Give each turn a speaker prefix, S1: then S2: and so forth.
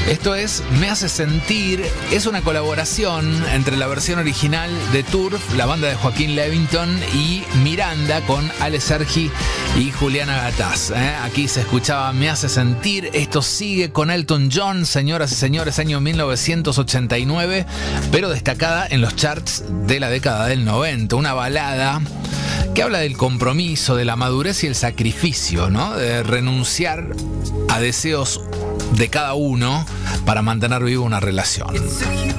S1: Esto es Me hace sentir, es una colaboración entre la versión original de Turf, la banda de Joaquín Levington, y Miranda con Ale Sergi y Juliana Gataz. Aquí se escuchaba Me hace sentir. Esto sigue con Elton John, señoras y señores, año 1989, pero destacada en los charts de la década del 90. Una balada que habla del compromiso, de la madurez y el sacrificio, ¿no? De renunciar a deseos de cada uno para mantener viva una relación.